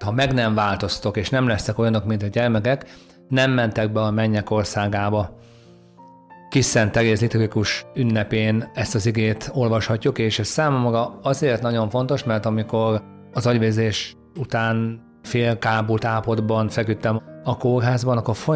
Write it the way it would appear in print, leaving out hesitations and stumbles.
ha meg nem változtok, és nem lesztek olyanok, mint a gyermekek, nem mentek be a mennyek országába. Kis Szent Teréz liturgikus ünnepén ezt az igét olvashatjuk, és ez számomra azért nagyon fontos, mert amikor az agyvérzés után félkábult állapotban feküdtem a kórházban, akkor